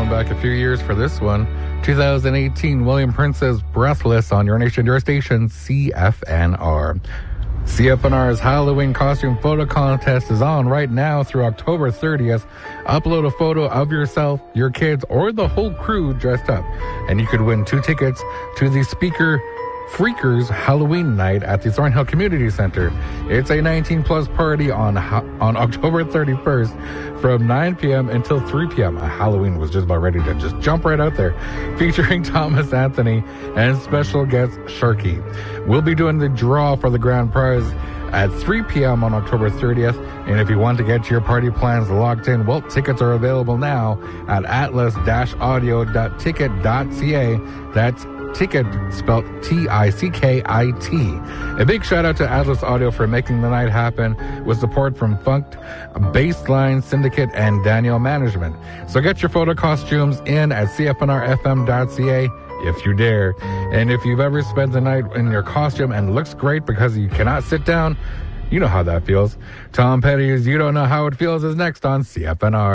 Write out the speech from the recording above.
going back a few years for this one. 2018, William Prince's Breathless on your nation, your station, CFNR. CFNR's Halloween costume photo contest is on right now through October 30th. Upload a photo of yourself, your kids, or the whole crew dressed up, and you could win 2 tickets to the Speaker Freakers Halloween night at the Thornhill Community Center. It's a 19-plus party on October 31st from 9 p.m. until 3 p.m. Halloween was just about ready to just jump right out there, featuring Thomas Anthony and special guest Sharky. We'll be doing the draw for the grand prize at 3 p.m. on October 30th. And if you want to get your party plans locked in, well, tickets are available now at atlas-audio.ticket.ca. That's Ticket, spelled Tickit. A big shout out to Atlas Audio for making the night happen with support from Funked, Baseline Syndicate, and Daniel Management. So get your photo costumes in at cfnrfm.ca if you dare. And if you've ever spent the night in your costume and looks great because you cannot sit down, you know how that feels. Tom Petty's You Don't Know How It Feels is next on CFNR.